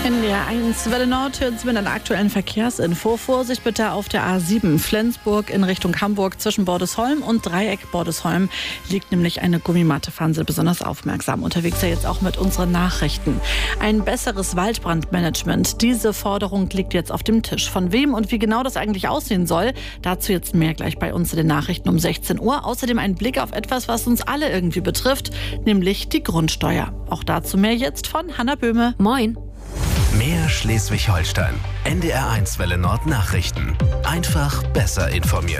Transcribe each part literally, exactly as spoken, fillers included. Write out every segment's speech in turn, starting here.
N D R eins Welle Nord hört Sie mit einer aktuellen Verkehrsinfo. Vorsicht bitte auf der A sieben Flensburg in Richtung Hamburg zwischen Bordesholm und Dreieck Bordesholm liegt nämlich eine Gummimatte. Fahren Sie besonders aufmerksam unterwegs, ja jetzt auch mit unseren Nachrichten. Ein besseres Waldbrandmanagement. Diese Forderung liegt jetzt auf dem Tisch. Von wem und wie genau das eigentlich aussehen soll, dazu jetzt mehr gleich bei uns in den Nachrichten um sechzehn Uhr. Außerdem ein Blick auf etwas, was uns alle irgendwie betrifft, nämlich die Grundsteuer. Auch dazu mehr jetzt von Hanna Böhme. Moin. Mehr Schleswig-Holstein. N D R eins Welle Nord Nachrichten. Einfach besser informiert.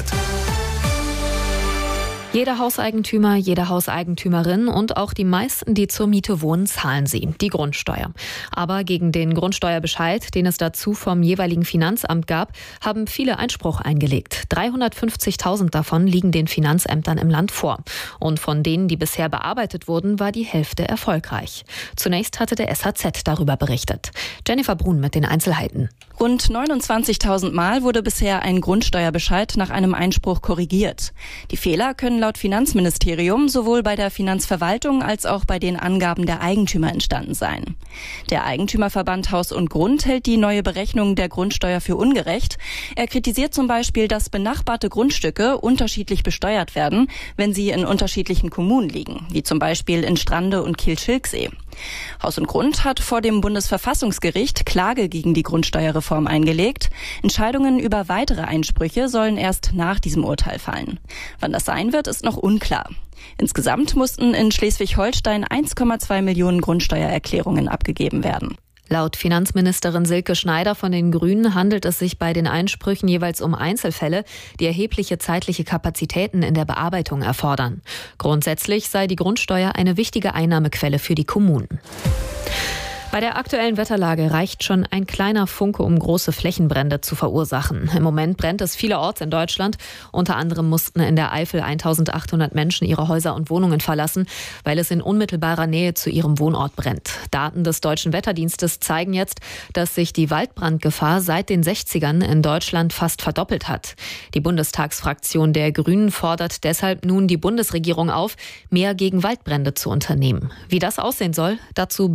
Jeder Hauseigentümer, jede Hauseigentümerin und auch die meisten, die zur Miete wohnen, zahlen sie, die Grundsteuer. Aber gegen den Grundsteuerbescheid, den es dazu vom jeweiligen Finanzamt gab, haben viele Einspruch eingelegt. dreihundertfünfzigtausend davon liegen den Finanzämtern im Land vor. Und von denen, die bisher bearbeitet wurden, war die Hälfte erfolgreich. Zunächst hatte der S H Z darüber berichtet. Jennifer Brun mit den Einzelheiten. Rund neunundzwanzigtausend Mal wurde bisher ein Grundsteuerbescheid nach einem Einspruch korrigiert. Die Fehler können laut Finanzministerium sowohl bei der Finanzverwaltung als auch bei den Angaben der Eigentümer entstanden sein. Der Eigentümerverband Haus und Grund hält die neue Berechnung der Grundsteuer für ungerecht. Er kritisiert zum Beispiel, dass benachbarte Grundstücke unterschiedlich besteuert werden, wenn sie in unterschiedlichen Kommunen liegen, wie zum Beispiel in Strande und Kiel-Schilksee. Haus und Grund hat vor dem Bundesverfassungsgericht Klage gegen die Grundsteuerreform eingelegt. Entscheidungen über weitere Einsprüche sollen erst nach diesem Urteil fallen. Wann das sein wird, ist noch unklar. Insgesamt mussten in Schleswig-Holstein eins Komma zwei Millionen Grundsteuererklärungen abgegeben werden. Laut Finanzministerin Silke Schneider von den Grünen handelt es sich bei den Einsprüchen jeweils um Einzelfälle, die erhebliche zeitliche Kapazitäten in der Bearbeitung erfordern. Grundsätzlich sei die Grundsteuer eine wichtige Einnahmequelle für die Kommunen. Bei der aktuellen Wetterlage reicht schon ein kleiner Funke, um große Flächenbrände zu verursachen. Im Moment brennt es vielerorts in Deutschland. Unter anderem mussten in der Eifel eintausendachthundert Menschen ihre Häuser und Wohnungen verlassen, weil es in unmittelbarer Nähe zu ihrem Wohnort brennt. Daten des Deutschen Wetterdienstes zeigen jetzt, dass sich die Waldbrandgefahr seit den sechzigern in Deutschland fast verdoppelt hat. Die Bundestagsfraktion der Grünen fordert deshalb nun die Bundesregierung auf, mehr gegen Waldbrände zu unternehmen. Wie das aussehen soll, dazu